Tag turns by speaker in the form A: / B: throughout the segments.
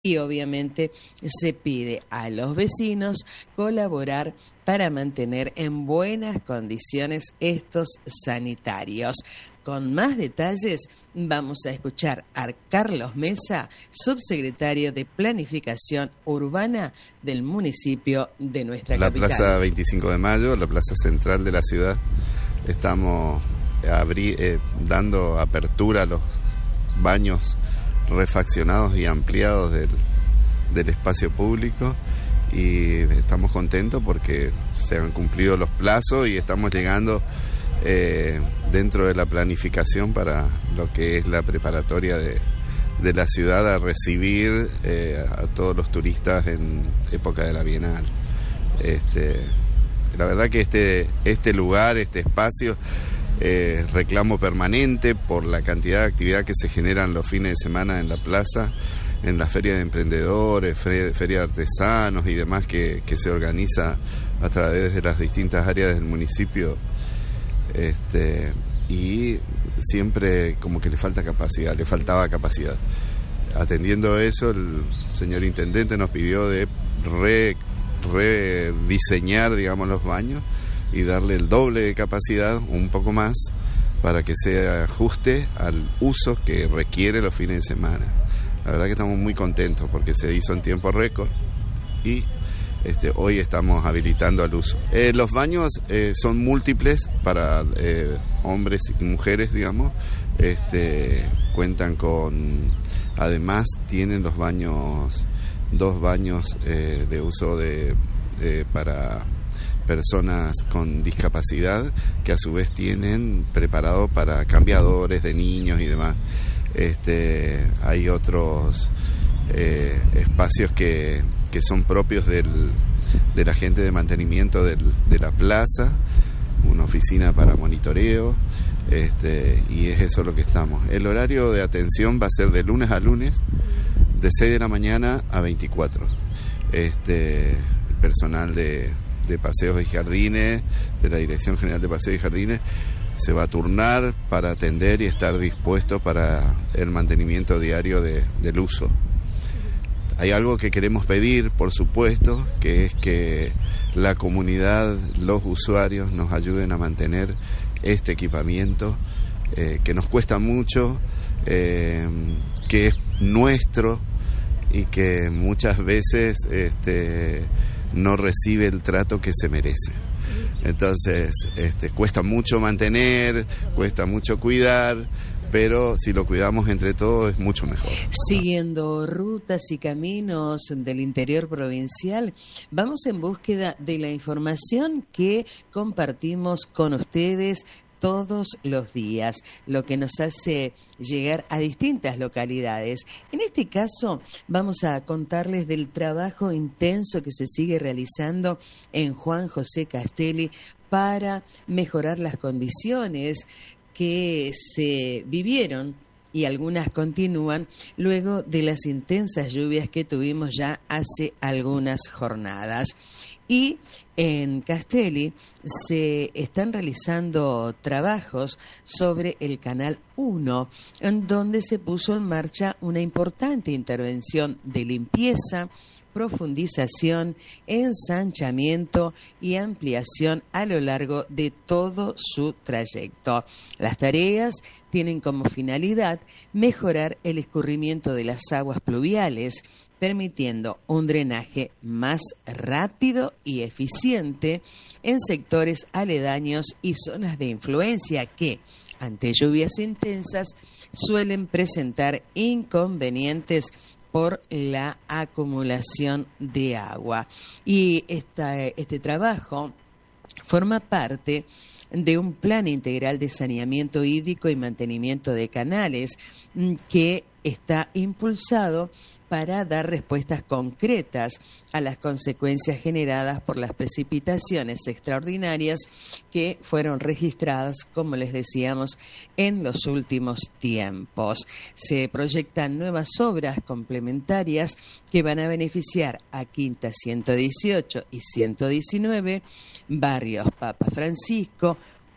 A: Y obviamente se pide a los vecinos colaborar para mantener en buenas condiciones estos sanitarios. Con más detalles vamos a escuchar a Carlos Mesa, subsecretario de Planificación Urbana del municipio de nuestra capital.
B: La Plaza 25 de Mayo, la plaza central de la ciudad, estamos dando apertura a los baños refaccionados y ampliados del espacio público, y estamos contentos porque se han cumplido los plazos y estamos llegando dentro de la planificación para lo que es la preparatoria de la ciudad a recibir a todos los turistas en época de la Bienal. La verdad que este lugar, este espacio, reclamo permanente por la cantidad de actividad que se generan los fines de semana en la plaza, en la feria de emprendedores, feria de artesanos y demás que se organiza a través de las distintas áreas del municipio, y siempre como que le faltaba capacidad. Atendiendo eso, el señor intendente nos pidió de rediseñar, digamos, los baños y darle el doble de capacidad, un poco más, para que se ajuste al uso que requiere los fines de semana. La verdad que estamos muy contentos porque se hizo en tiempo récord y hoy estamos habilitando al uso. Los baños son múltiples para hombres y mujeres, digamos. Cuentan con, además tienen los baños, 2 baños de uso para personas con discapacidad, que a su vez tienen preparado para cambiadores de niños y demás. Hay otros espacios que son propios del agente de mantenimiento de la plaza, una oficina para monitoreo, y es eso lo que estamos. El horario de atención va a ser de lunes a lunes, de 6 de la mañana a 24. El personal de Paseos y Jardines, de la Dirección General de Paseos y Jardines, se va a turnar para atender y estar dispuesto para el mantenimiento diario del uso. Hay algo que queremos pedir, por supuesto, que es que la comunidad, los usuarios, nos ayuden a mantener este equipamiento, que nos cuesta mucho, que es nuestro y que muchas veces no recibe el trato que se merece. Entonces, cuesta mucho mantener, cuesta mucho cuidar, pero si lo cuidamos entre todos es mucho mejor.
A: Siguiendo rutas y caminos del interior provincial, vamos en búsqueda de la información que compartimos con ustedes todos los días, lo que nos hace llegar a distintas localidades. En este caso, vamos a contarles del trabajo intenso que se sigue realizando en Juan José Castelli para mejorar las condiciones que se vivieron y algunas continúan luego de las intensas lluvias que tuvimos ya hace algunas jornadas. Y en Castelli se están realizando trabajos sobre el Canal 1, en donde se puso en marcha una importante intervención de limpieza, profundización, ensanchamiento y ampliación a lo largo de todo su trayecto. Las tareas tienen como finalidad mejorar el escurrimiento de las aguas pluviales, permitiendo un drenaje más rápido y eficiente en sectores aledaños y zonas de influencia que, ante lluvias intensas, suelen presentar inconvenientes por la acumulación de agua. Y este trabajo forma parte de un plan integral de saneamiento hídrico y mantenimiento de canales que está impulsado para dar respuestas concretas a las consecuencias generadas por las precipitaciones extraordinarias que fueron registradas, como les decíamos, en los últimos tiempos. Se proyectan nuevas obras complementarias que van a beneficiar a Quinta 118 y 119, barrios Papa Francisco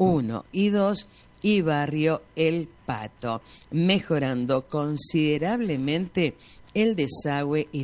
A: 1 y 2 y barrio El Pato, mejorando considerablemente el desagüe y